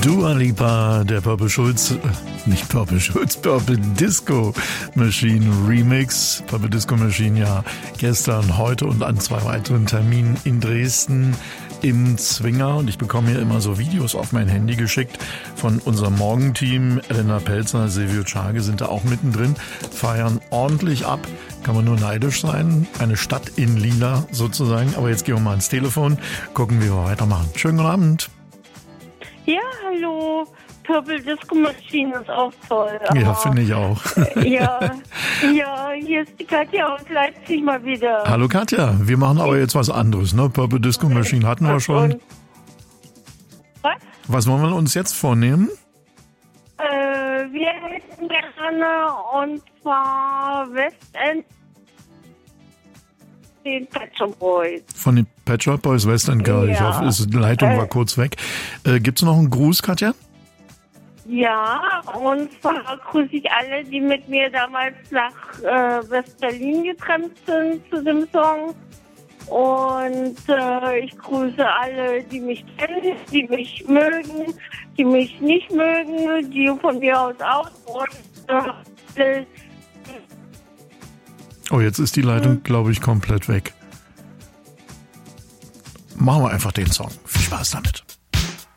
Dua Lipa, der Purple Disco Machine Remix. Purple Disco Machine ja gestern, heute und an 2 weiteren Terminen in Dresden im Zwinger. Und ich bekomme hier immer so Videos auf mein Handy geschickt von unserem Morgenteam. Elena Pelzer, Silvio Czage sind da auch mittendrin, feiern ordentlich ab. Kann man nur neidisch sein. Eine Stadt in Lila sozusagen. Aber jetzt gehen wir mal ans Telefon, gucken, wie wir weitermachen. Schönen guten Abend. Ja, hallo. Purple Disco Machine ist auch toll. Ja, finde ich auch. Ja, hier ist die Katja aus Leipzig mal wieder. Hallo Katja, wir machen aber jetzt was anderes, ne? Purple Disco Machine hatten wir schon. Was? Was wollen wir uns jetzt vornehmen? Wir hätten gerne, und zwar Westend, den Pet Shop Boys. Von den Pet Shop Boys, West End Girl. Ja. Ich hoffe, die Leitung war kurz weg. Gibt's noch einen Gruß, Katja? Ja, und zwar grüße ich alle, die mit mir damals nach West-Berlin getrennt sind zu dem Song. Und ich grüße alle, die mich kennen, die mich mögen, die mich nicht mögen, die von mir aus auch. Und, Oh, jetzt ist die Leitung, glaube ich, komplett weg. Machen wir einfach den Song. Viel Spaß damit.